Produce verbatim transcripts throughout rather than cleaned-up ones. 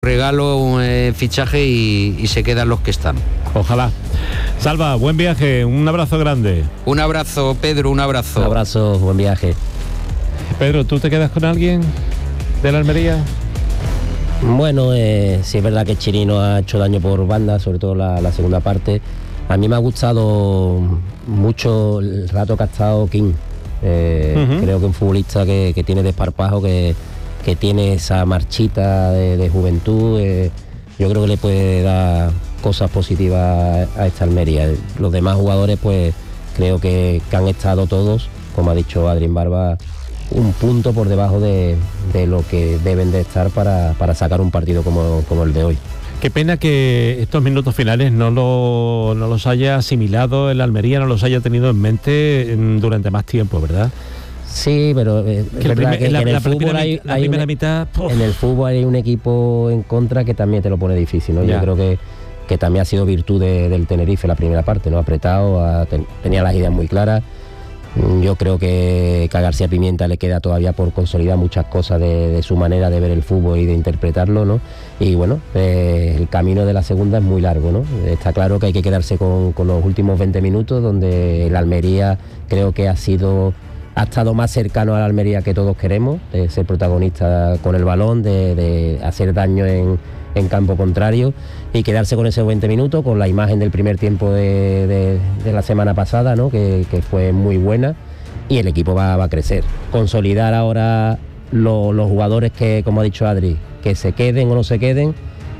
regalo un eh, fichaje y, y se quedan los que están. Ojalá. Salva, buen viaje, un abrazo grande. Un abrazo, Pedro, un abrazo. Un abrazo, buen viaje. Pedro, ¿tú te quedas con alguien de la Almería? Bueno, eh, sí es verdad que Chirino ha hecho daño por banda, sobre todo la, la segunda parte. A mí me ha gustado mucho el rato que ha estado King. Eh, uh-huh. Creo que un futbolista que, que tiene desparpajo, que que tiene esa marchita de, de juventud, eh, yo creo que le puede dar cosas positivas a esta Almería. Los demás jugadores, pues creo que, que han estado todos, como ha dicho Adrián Barba, un punto por debajo de, de lo que deben de estar para, para sacar un partido como, como el de hoy. Qué pena que estos minutos finales no, lo, no los haya asimilado el Almería, no los haya tenido en mente durante más tiempo, ¿verdad? Sí, pero eh, es verdad primer, que, la, que en el fútbol hay, la hay primera un, mitad, en el fútbol hay un equipo en contra que también te lo pone difícil, ¿no? Ya. Yo creo que, que también ha sido virtud de, del Tenerife la primera parte, ¿no? Apretado, a, ten, tenía las ideas muy claras. Yo creo que, que a García Pimienta le queda todavía por consolidar muchas cosas de, de su manera de ver el fútbol y de interpretarlo, ¿no? Y bueno, eh, el camino de la segunda es muy largo, ¿no? Está claro que hay que quedarse con, con los últimos veinte minutos, donde el Almería creo que ha sido... ha estado más cercano a la Almería que todos queremos, de ser protagonista con el balón, de, de hacer daño en, en campo contrario y quedarse con esos veinte minutos, con la imagen del primer tiempo de, de, de la semana pasada, ¿no? que, que fue muy buena, y el equipo va, va a crecer. Consolidar ahora lo, los jugadores que, como ha dicho Adri, que se queden o no se queden,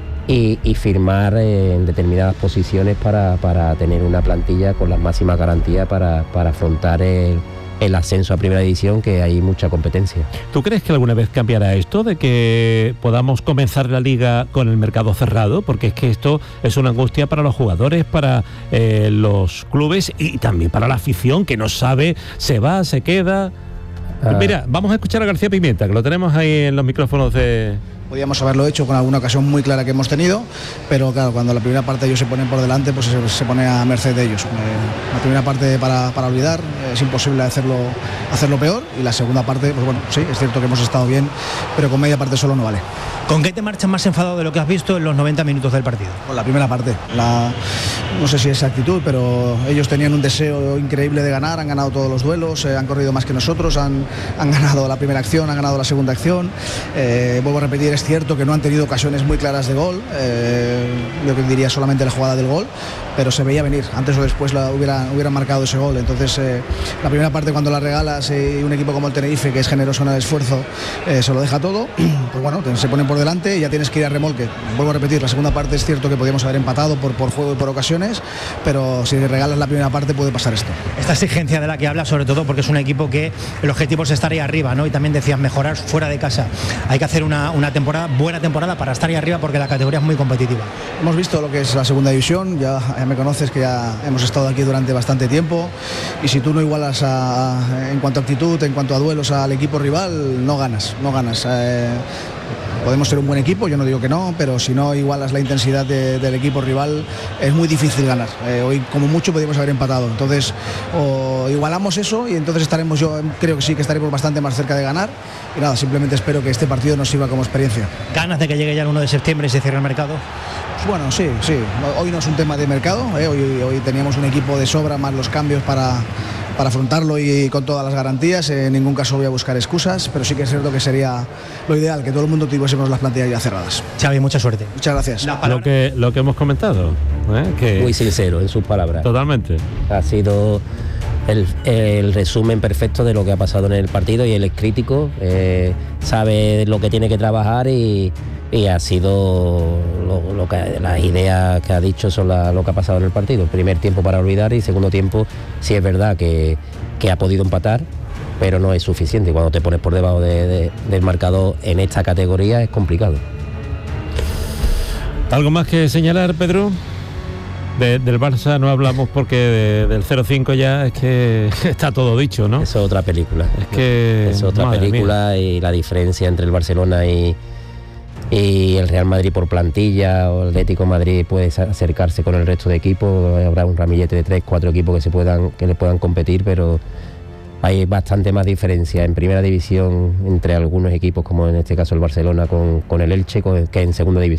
y, y firmar eh, en determinadas posiciones para, para tener una plantilla con las máximas garantías para, para afrontar el el ascenso a primera división, que hay mucha competencia. ¿Tú crees que alguna vez cambiará esto de que podamos comenzar la liga con el mercado cerrado? Porque es que esto es una angustia para los jugadores, para eh, los clubes y también para la afición, que no sabe, se va, se queda. Ah. Mira, vamos a escuchar a García Pimienta, que lo tenemos ahí en los micrófonos de... Podíamos haberlo hecho con alguna ocasión muy clara que hemos tenido, pero claro, cuando la primera parte ellos se ponen por delante, pues se, se pone a merced de ellos. Eh, la primera parte para, para olvidar, eh, es imposible hacerlo, hacerlo peor, y la segunda parte, pues bueno, sí, es cierto que hemos estado bien, pero con media parte solo no vale. ¿Con qué te marchas más enfadado de lo que has visto en los noventa minutos del partido? Con la primera parte. La, no sé si es actitud, pero ellos tenían un deseo increíble de ganar, han ganado todos los duelos, eh, han corrido más que nosotros, han, han ganado la primera acción, han ganado la segunda acción. Eh, vuelvo a repetir, es cierto que no han tenido ocasiones muy claras de gol, eh, yo diría solamente la jugada del gol, pero se veía venir, antes o después la hubieran, hubieran marcado ese gol. Entonces eh, la primera parte, cuando la regalas y eh, un equipo como el Tenerife, que es generoso en el esfuerzo, eh, se lo deja todo, pues bueno, se ponen por delante y ya tienes que ir a remolque. Vuelvo a repetir, la segunda parte es cierto que podíamos haber empatado por, por juego y por ocasiones, pero si regalas la primera parte puede pasar esto. Esta exigencia de la que hablas, sobre todo porque es un equipo que el objetivo es estar ahí arriba, ¿no? Y también decías mejorar fuera de casa. Hay que hacer una, una temporada, buena temporada para estar ahí arriba, porque la categoría es muy competitiva. Hemos visto lo que es la segunda división, ya, ya me conoces que ya hemos estado aquí durante bastante tiempo, y si tú no igualas a, a, en cuanto a actitud, en cuanto a duelos al equipo rival, no ganas, no ganas. Eh, Podemos ser un buen equipo, yo no digo que no, pero si no igualas la intensidad de, del equipo rival, es muy difícil ganar. Eh, hoy como mucho podríamos haber empatado, entonces o igualamos eso y entonces estaremos, yo creo que sí que estaremos bastante más cerca de ganar, y nada, simplemente espero que este partido nos sirva como experiencia. ¿Ganas de que llegue ya el uno de septiembre y se cierre el mercado? Pues bueno, sí, sí, hoy no es un tema de mercado, eh, hoy, hoy teníamos un equipo de sobra, más los cambios para... para afrontarlo y con todas las garantías. En ningún caso voy a buscar excusas, pero sí que es cierto que sería lo ideal, que todo el mundo tuviésemos las plantillas ya cerradas. Xavi, mucha suerte. Muchas gracias. Lo que, lo que hemos comentado, ¿eh? Que muy sincero en sus palabras. Totalmente. Ha sido el, el resumen perfecto de lo que ha pasado en el partido, y él es crítico, eh, sabe lo que tiene que trabajar, y y ha sido lo, lo que, las ideas que ha dicho son la, lo que ha pasado en el partido. El primer tiempo para olvidar, y segundo tiempo sí es verdad que, que ha podido empatar, pero no es suficiente, y cuando te pones por debajo de, de, del marcador en esta categoría es complicado. ¿Algo más que señalar, Pedro? De, del Barça no hablamos porque de, del cero cinco ya es que está todo dicho, ¿no? Es otra película. Es que es otra película mía. Y la diferencia entre el Barcelona y y el Real Madrid por plantilla, o el Atlético de Madrid puede acercarse con el resto de equipos, habrá un ramillete de tres, cuatro equipos que se puedan que le puedan competir, pero hay bastante más diferencia en primera división entre algunos equipos, como en este caso el Barcelona con, con el Elche, con, que en segunda división.